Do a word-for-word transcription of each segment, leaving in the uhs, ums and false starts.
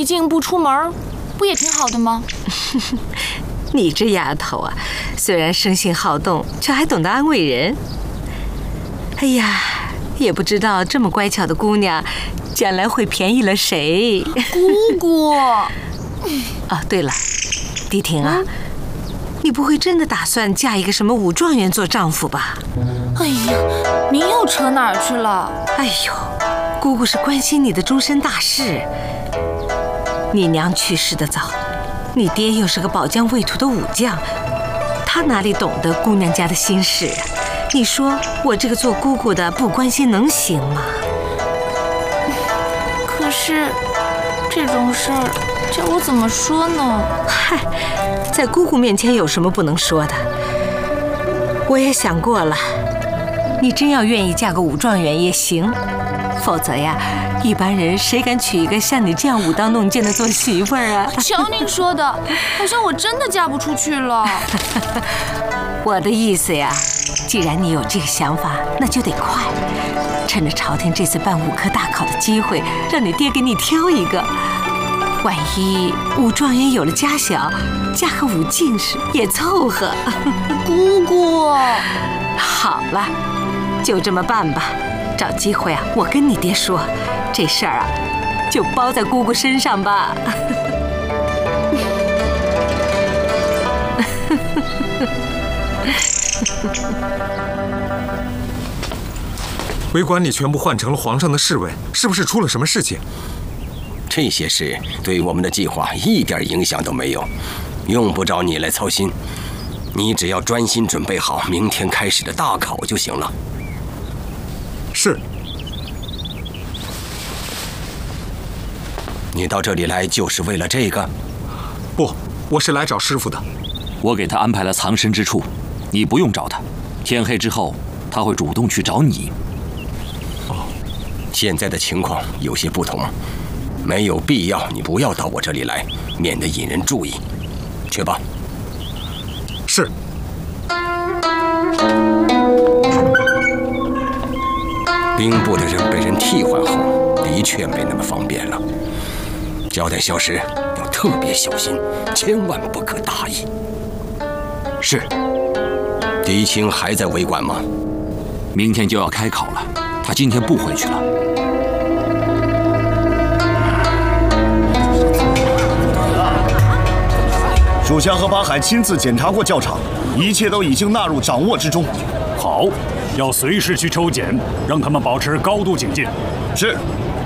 逆境不出门，不也挺好的吗？ 你这丫头啊，虽然生性好动，却还懂得安慰人。哎呀，也不知道这么乖巧的姑娘，将来会便宜了谁？ 姑姑。 哦，对了，迪婷啊，嗯、你不会真的打算嫁一个什么武状元做丈夫吧？ 哎呀，您又扯哪儿去了？ 哎呦，姑姑是关心你的终身大事。你娘去世的早，你爹又是个保疆卫土的武将，他哪里懂得姑娘家的心事啊？你说我这个做姑姑的不关心能行吗？ 可是这种事儿叫我怎么说呢？ 嗨，在姑姑面前有什么不能说的？我也想过了，你真要愿意嫁个武状元也行，否则呀，一般人谁敢娶一个像你这样武当弄剑的做媳妇儿啊？ 瞧您说的，好像我真的嫁不出去了。 我的意思呀，既然你有这个想法，那就得快，趁着朝廷这次办武科大考的机会，让你爹给你挑一个。万一武状元有了家小，嫁个武进士也凑合。 姑姑， 好了，就这么办吧。找机会啊，我跟你爹说，这事儿啊，就包在姑姑身上吧。 为管理全部换成了皇上的侍卫，是不是出了什么事情？ 这些事对我们的计划一点影响都没有，用不着你来操心。你只要专心准备好明天开始的大考就行了。 是。 你到这里来就是为了这个？ 不，我是来找师傅的。 我给他安排了藏身之处，你不用找他。天黑之后，他会主动去找你。 哦，现在的情况有些不同，没有必要你不要到我这里来，免得引人注意。去吧。 是。 兵部的人被人替换后，的确没那么方便了。交代萧时要特别小心，千万不可大意。 是。 狄青还在为馆吗？ 明天就要开考了，他今天不回去了。 属下和八海亲自检查过教场，一切都已经纳入掌握之中。 好，要随时去抽检，让他们保持高度警戒。 是。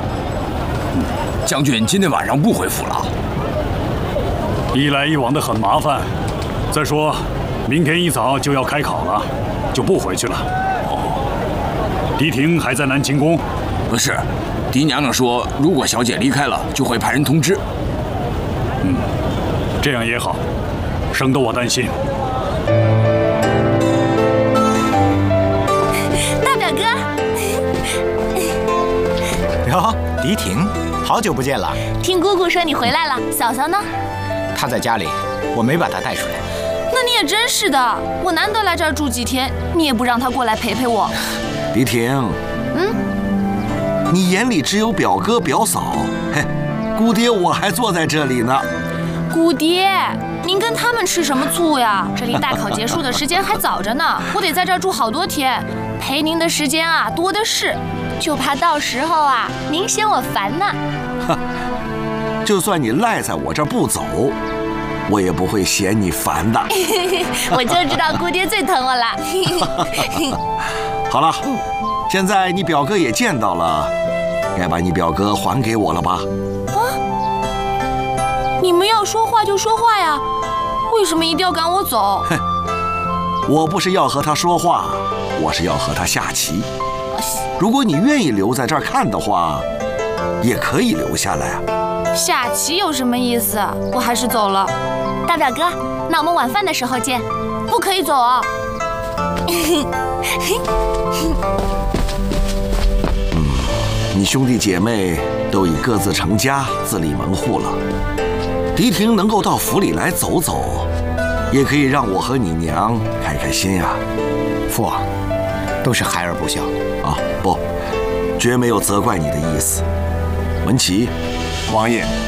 将军今天晚上不回府了？ 一来一往的很麻烦，再说明天一早就要开考了，就不回去了。哦，狄婷还在南清宫？ 不是，狄娘娘说，如果小姐离开了，就会派人通知。 嗯，这样也好，省得我担心。 大表哥。 哟，狄婷。好久不见了！ 听姑姑说你回来了，嫂嫂呢？ 她在家里，我没把她带出来。 那你也真是的，我难得来这儿住几天，你也不让她过来陪陪我。 狄婷， 嗯， 你眼里只有表哥表嫂，嘿，姑爹我还坐在这里呢。 姑爹，您跟他们吃什么醋呀？这离大考结束的时间还早着呢，我得在这儿住好多天，陪您的时间啊多的是。就怕到时候啊，您嫌我烦呢。 就算你赖在我这儿不走，我也不会嫌你烦的。 我就知道姑爹最疼我了。 好了，现在你表哥也见到了，该把你表哥还给我了吧？ 啊！你们要说话就说话呀，为什么一定要赶我走？ 哼，我不是要和他说话，我是要和他下棋。如果你愿意留在这儿看的话，也可以留下来啊。 下棋有什么意思？我还是走了。大表哥，那我们晚饭的时候见，不可以走啊。 嗯，你兄弟姐妹都已各自成家，自立门户了。狄婷能够到府里来走走，也可以让我和你娘开开心呀。 父王，都是孩儿不孝。 啊，不，绝没有责怪你的意思。文琪， 王爷。